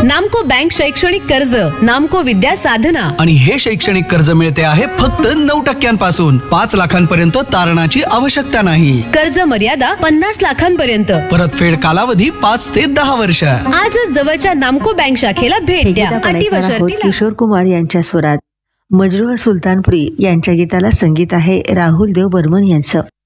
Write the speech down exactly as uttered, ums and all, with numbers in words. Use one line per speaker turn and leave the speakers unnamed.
नामको बँक शैक्षणिक कर्ज, नामको विद्या साधना.
आणि हे शैक्षणिक कर्ज मिळते आहे फक्त नऊ टक्क्यांपासून. पाच लाखांपर्यंत तारणाची आवश्यकता नाही.
कर्ज मर्यादा पन्नास लाखांपर्यंत.
परतफेड कालावधी पाच ते दहा वर्ष.
आजच जवळच्या नामको बँक शाखेला भेट द्या. अटी व शर्ती लागू.
किशोर कुमार यांच्या स्वरात मजरूह सुलतानपुरी यांच्या गीताला संगीत आहे राहुल देव बर्मन यांचं.